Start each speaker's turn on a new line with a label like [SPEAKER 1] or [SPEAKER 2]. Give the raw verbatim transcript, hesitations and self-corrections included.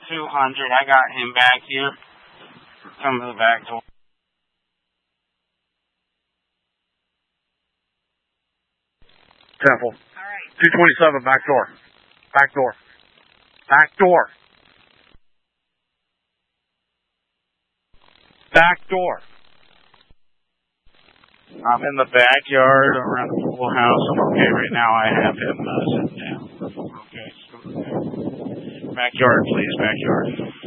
[SPEAKER 1] two hundred. I got him back here. Come to the back door.
[SPEAKER 2] Temple.
[SPEAKER 3] All right.
[SPEAKER 2] two twenty-seven, back door. Back door. Back door. Back door.
[SPEAKER 1] I'm in the backyard around the pool house. Okay, right now I have him uh, sitting down. Okay, so backyard, please, backyard.